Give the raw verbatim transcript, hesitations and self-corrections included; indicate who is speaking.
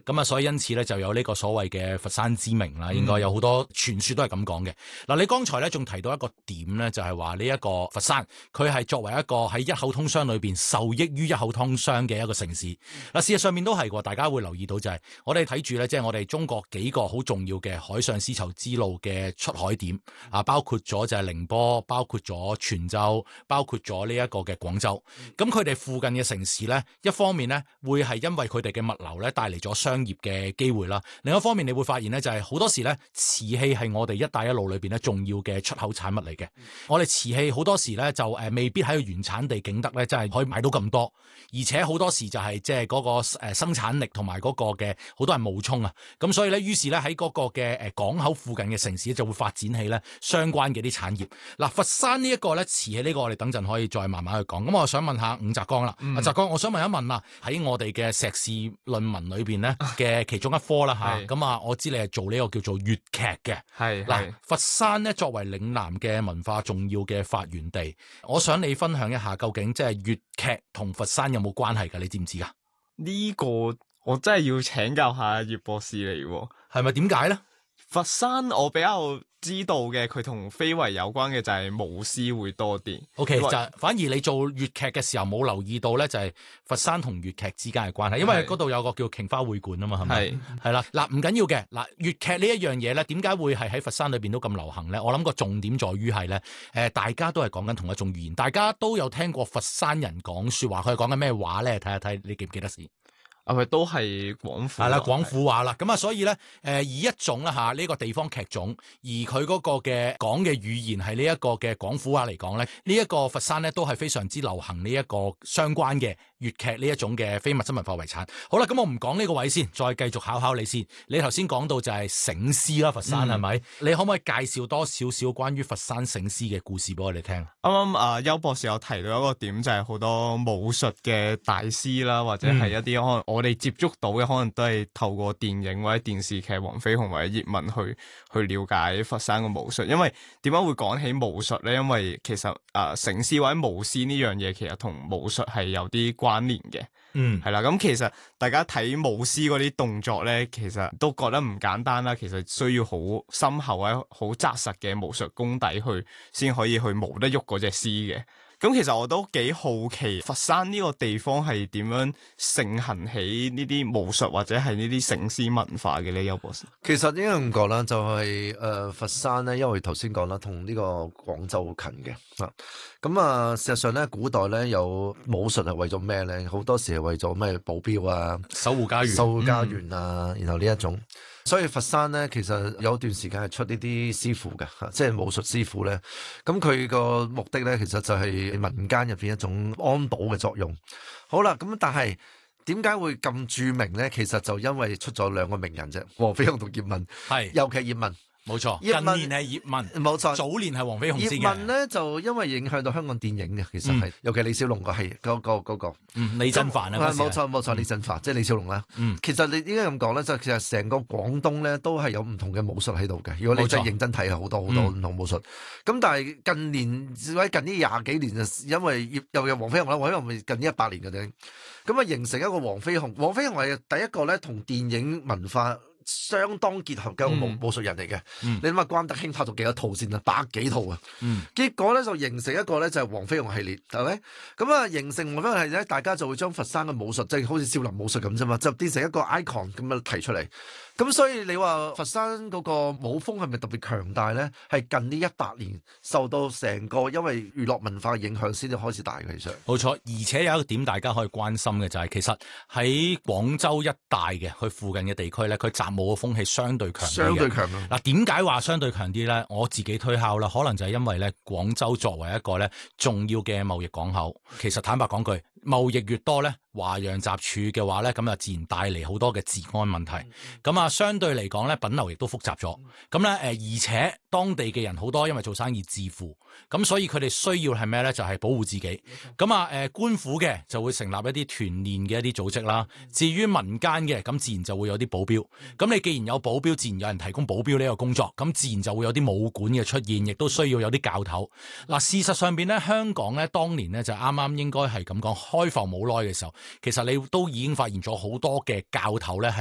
Speaker 1: 咁啊，所以因此咧就有呢個所謂嘅佛山之名啦，應該有好多傳說都係咁講嘅。嗱，你剛才咧仲提到一個點咧，就係話呢一個佛山，佢係作為一個喺一口通商裏邊受益於一口通商嘅一個城市。嗱，事實上面都係喎，大家會留意到就係我哋睇住咧，即係我哋中國幾個好重要嘅海上絲綢之路嘅出海點啊，包括咗就係寧波，包括咗泉州，包括咗呢一個嘅廣州。咁佢哋附近嘅城市咧，一方面咧會係因為佢哋嘅物流咧帶嚟咗商業嘅機會啦，另一方面你會發現咧就係好多時咧瓷器係我哋一帶一路裏邊咧重要嘅出口產物嚟嘅。我哋瓷器好多時咧就誒未必喺個原產地景德咧真係可以買到咁多，而且好多時就係即係嗰個誒生產力同埋嗰個嘅好多係冒充啊，咁所以咧於是咧喺嗰個嘅誒港口附近嘅城市就會發展起咧相關嘅啲產業。嗱，佛山呢一個咧瓷器呢個我哋等陣可以再慢慢去講。咁我想問下伍澤剛啦，阿、嗯、澤剛，我想問一問啊，喺我哋嘅碩士論文裏邊咧嘅其中一科啦吓，咁啊我知你係做呢個叫做粵劇嘅，係嗱，佛山咧作為嶺南嘅文化重要嘅發源地，我想你分享一下究竟即係粵劇同佛山有冇關係噶？你知唔知噶？
Speaker 2: 呢個我真係要請教下葉博士嚟喎，
Speaker 1: 係咪？點解咧？
Speaker 2: 佛山我比較知道嘅，佢同非遺有關嘅就係舞獅會多啲。O、okay,
Speaker 1: K， 就反而你做粵劇嘅時候冇留意到咧，就係佛山同粵劇之間嘅關係，因為嗰度有個叫瓊花會館啊嘛，係咪？係係啦，嗱唔緊要嘅，嗱粵劇呢一樣嘢咧，點解會係喺佛山裏邊都咁流行咧？我諗個重點在於係咧，誒大家都係講緊同一種語言，大家都有聽過佛山人講說話，佢係講緊咩話咧？睇下睇，你記唔記得先？
Speaker 2: 啊，佢都係廣府，係啦，
Speaker 1: 廣府話啦，咁啊，所以咧，誒，以一種啦吓呢個地方劇種，而佢嗰個嘅講嘅語言係呢一個嘅廣府話嚟講咧，呢、這、一個佛山咧都係非常之流行呢一個相關嘅粵劇呢一種嘅非物質文化遺產。好啦，咁我唔講呢個位先，再繼續考考你先。你頭先講到就係醒獅啦，佛山係咪、嗯？你可唔可以介紹多少少關於佛山醒獅嘅故事俾我哋聽？啱
Speaker 2: 啱啊，邱博士有提到一個點，就係、是、好多武術嘅大師啦，或者係一啲可能、嗯。我哋接觸到嘅可能都係透過電影或者電視劇黃飛鴻或者葉問去去了解佛山嘅武術。因為點解會講起武術咧？因為其實誒醒獅或者舞獅呢樣嘢，其實同武術係有啲關聯嘅。嗯，係啦。咁其實大家睇舞獅嗰啲動作咧，其實都覺得唔簡單啦。其實需要好深厚或者好紮實嘅武術功底去先可以去舞得喐嗰隻獅嘅。咁其實我都幾好奇佛山呢個地方係點樣盛行起呢啲武術或者係呢啲醒獅文化嘅咧？邱博士，
Speaker 3: 其實應該咁講啦，就係、是、誒、呃、佛山咧，因為頭先講啦，同呢個廣州好近嘅啊。咁啊，事實上咧，古代咧有武術係為咗咩咧？好多時係為咗咩保鏢啊、
Speaker 1: 守護家園、
Speaker 3: 守護家園啊、嗯，然後呢一種。所以佛山咧，其實有段時間係出呢啲師傅嘅，即係武術師傅咧。咁佢個目的咧，其實就係民間入邊一種安保嘅作用。好啦，咁但係點解會咁著名咧？其實就因為出咗兩個名人啫，黃飛鴻同葉問。係，尤其葉問。冇錯，近年係葉問，冇錯，早年係黃飛鴻先嘅。葉問咧就因為影響到香港電影嘅，其實係、嗯，尤其李小龍個係嗰個嗰個，嗯，李振藩啊，冇錯冇錯，李振藩即係李小龍啦。嗯，其實你應該咁講咧，就其實成個廣東咧都係有唔同嘅武術喺度嘅。如果你真係認真睇，係好多好多唔同武術。咁、嗯、但係近年或者近呢廿幾年就因為葉又有黃飛鴻啦，黃飛鴻咪近呢一百年嘅啫。咁啊形成一個黃飛鴻，黃飛鴻係第一個咧同電影文化相當結合嘅武武術人嚟嘅、嗯，你諗下關德興拍咗幾多套先啦，百幾套啊、嗯，結果咧就形成一個咧就係黃飛鴻系列，係咪？咁啊形成黃飛鴻系列咧，大家就會將佛山嘅武術即係好似少林武術咁啫嘛，就變成一個 icon 咁樣提出嚟。咁所以你話佛山嗰個武風係咪特別強大咧？係近呢一百年受到成個因為娛樂文化影響先至開始大嘅，其實
Speaker 1: 冇錯。而且有一個點大家可以關心嘅就係、是，其實喺廣州一帶嘅佢附近嘅地區咧，佢習武嘅風氣相對強，相對強啊！嗱，點解話相對強啲咧？我自己推敲啦，可能就係因為咧，廣州作為一個咧重要嘅貿易港口，其實坦白講句，貿易越多咧，華洋雜處嘅話咧，咁就自然帶嚟好多嘅治安問題。咁、嗯、啊，相對嚟講咧，品流亦都複雜咗。咁、嗯、咧，誒，而且當地嘅人好多，因為做生意致富，咁所以佢哋需要係咩咧？就係、是、保護自己。咁、嗯、啊，誒，官府嘅就會成立一啲團練嘅一啲組織啦。至於民間嘅，咁自然就會有啲保鏢。咁你既然有保鏢，自然有人提供保鏢呢個工作，咁自然就會有啲武館嘅出現，亦都需要有啲教頭。嗱，事實上邊咧，香港咧當年咧就啱啱應該係咁講，開埠冇耐嘅時候，其實你都已經發現咗好多嘅教頭咧係